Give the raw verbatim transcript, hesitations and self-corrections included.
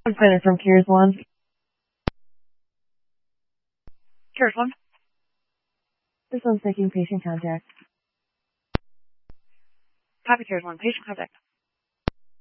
I'm Clinton from Cares One. Cares One. This one's making patient contact. Copy Cares One. Patient contact.